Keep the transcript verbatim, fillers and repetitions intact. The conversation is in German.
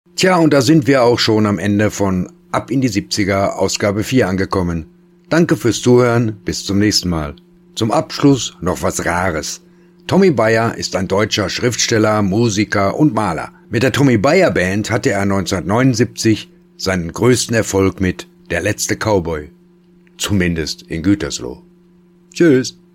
Tja, und da sind wir auch schon am Ende von Ab in die siebziger Ausgabe vier angekommen. Danke fürs Zuhören, bis zum nächsten Mal. Zum Abschluss noch was Rares. Tommy Bayer ist ein deutscher Schriftsteller, Musiker und Maler. Mit der Tommy Bayer Band hatte er neunzehnhundertneunundsiebzig seinen größten Erfolg mit Der letzte Cowboy. Zumindest in Gütersloh. Tschüss.